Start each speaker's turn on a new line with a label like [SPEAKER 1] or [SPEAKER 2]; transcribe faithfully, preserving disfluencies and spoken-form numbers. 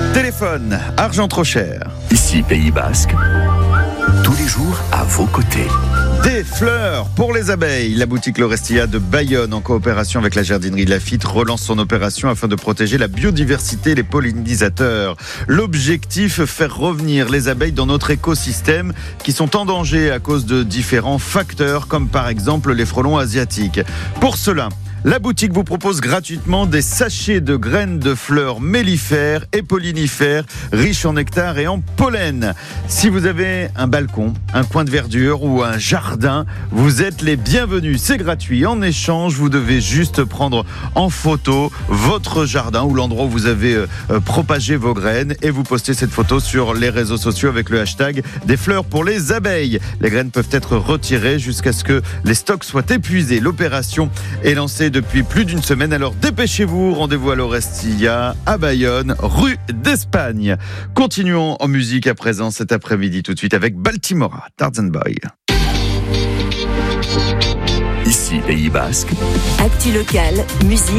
[SPEAKER 1] Téléphone, argent trop cher.
[SPEAKER 2] Ici Pays Basque, tous les jours à vos côtés.
[SPEAKER 1] Des fleurs pour les abeilles. La boutique L'Orestia de Bayonne, en coopération avec la jardinerie de Lafitte, relance son opération afin de protéger la biodiversité et les pollinisateurs. L'objectif, faire revenir les abeilles dans notre écosystème qui sont en danger à cause de différents facteurs, comme par exemple les frelons asiatiques. Pour cela, la boutique vous propose gratuitement des sachets de graines de fleurs mellifères et pollinifères, riches en nectar et en pollen. Si vous avez un balcon, un coin de verdure ou un jardin, vous êtes les bienvenus. C'est gratuit. En échange, vous devez juste prendre en photo votre jardin ou l'endroit où vous avez euh, propagé vos graines et vous postez cette photo sur les réseaux sociaux avec le hashtag des fleurs pour les abeilles. Les graines peuvent être retirées jusqu'à ce que les stocks soient épuisés. L'opération est lancée depuis plus d'une semaine, alors dépêchez-vous, rendez-vous à l'Orestia à Bayonne, rue d'Espagne. Continuons en musique à présent cet après-midi tout de suite avec Baltimora, Tarzan Boy.
[SPEAKER 2] Ici Pays Basque.
[SPEAKER 3] Actu local, musique.